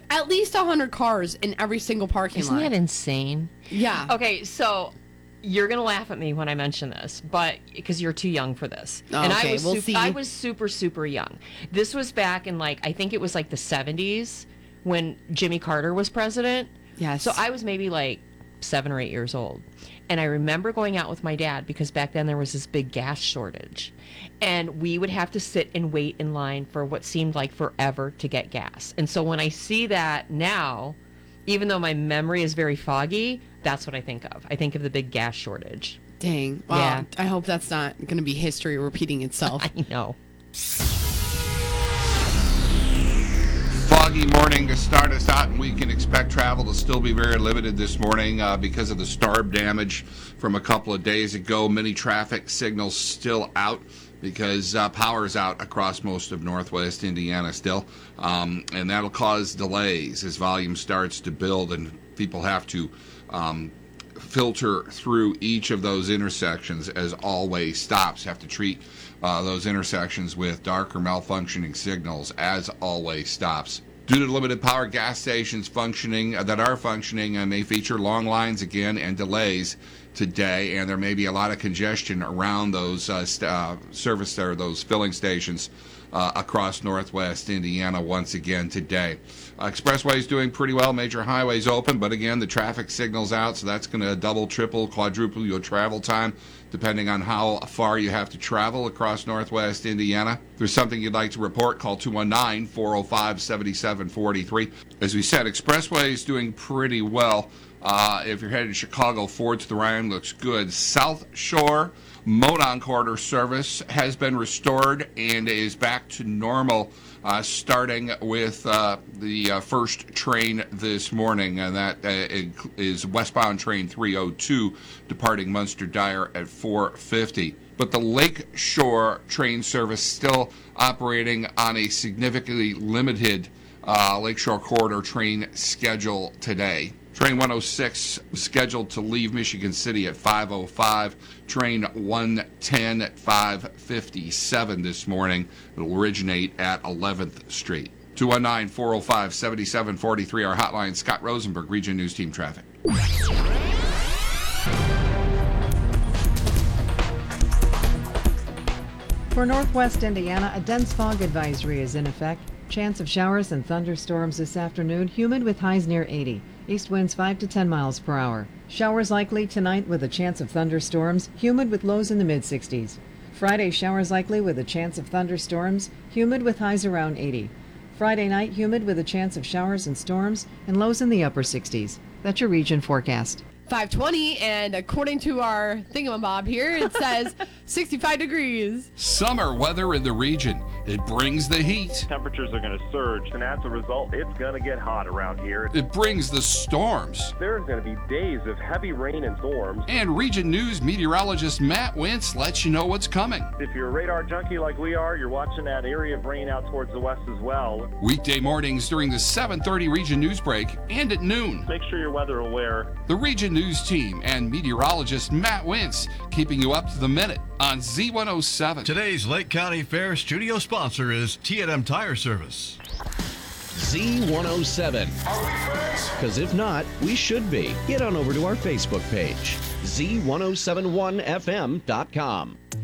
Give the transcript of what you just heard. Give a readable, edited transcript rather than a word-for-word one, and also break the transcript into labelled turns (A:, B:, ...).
A: at least 100 cars in every single parking lot.
B: Isn't that insane?
A: Yeah.
B: Okay, so you're going to laugh at me when I mention this, but because you're too young for this.
A: Oh,
B: and
A: okay, we'll see.
B: I was super, super young. This was back in, like, I think it was like the 70s when Jimmy Carter was president.
A: Yes.
B: So I was maybe like 7 or 8 years old. And I remember going out with my dad because back then there was this big gas shortage. And we would have to sit and wait in line for what seemed like forever to get gas. And so when I see that now, even though my memory is very foggy, that's what I think of. I think of the big gas shortage.
A: Dang. Wow.
B: Yeah.
A: I hope that's not going to be history repeating itself.
B: I know.
C: Foggy morning to start us out, and we can expect travel to still be very limited this morning because of the storm damage from a couple of days ago. Many traffic signals still out because power's out across most of northwest Indiana still, and that'll cause delays as volume starts to build and people have to filter through each of those intersections as all-way stops. Have to treat those intersections with dark or malfunctioning signals as all-way stops. Due to limited power, gas stations that are functioning may feature long lines again and delays today, and there may be a lot of congestion around those those filling stations across northwest Indiana once again today. Expressway is doing pretty well. Major highways open, but again, the traffic signal's out, so that's going to double, triple, quadruple your travel time, depending on how far you have to travel across northwest Indiana. If there's something you'd like to report, call 219-405-7743. As we said, Expressway is doing pretty well. If you're headed to Chicago, Ford to the Rhine looks good. South Shore Monon Corridor service has been restored and is back to normal, starting with the first train this morning, and that is westbound train 302 departing Munster Dyer at 4:50. But the Lake Shore train service still operating on a significantly limited Lakeshore Corridor train schedule today. Train 106 was scheduled to leave Michigan City at 5:05. Train 110 at 5:57 this morning. It will originate at 11th Street. 219-405-7743, our hotline. Scott Rosenberg, Region News Team Traffic.
D: For northwest Indiana, a dense fog advisory is in effect. Chance of showers and thunderstorms this afternoon, humid with highs near 80. East winds 5 to 10 miles per hour. Showers likely tonight with a chance of thunderstorms, humid with lows in the mid-60s. Friday, showers likely with a chance of thunderstorms, humid with highs around 80. Friday night, humid with a chance of showers and storms, and lows in the upper 60s. That's your region forecast.
A: 5:20, and according to our thingamabob here, it says 65 degrees.
C: Summer weather in the region. It brings the heat.
E: Temperatures are going to surge, and as a result, it's going to get hot around here.
C: It brings the storms.
E: There's going to be days of heavy rain and storms.
C: And Region News meteorologist Matt Wentz lets you know what's coming.
E: If you're a radar junkie like we are, you're watching that area of rain out towards the west as well.
C: Weekday mornings during the 7:30 Region News break and at noon.
E: Make sure you're weather aware.
C: The Region News team and meteorologist Matt Wentz keeping you up to the minute on Z107.
F: Today's Lake County Fair studio sponsor is T&M Tire Service.
G: Z107. Because if not, we should be. Get on over to our Facebook page, Z1071FM.com.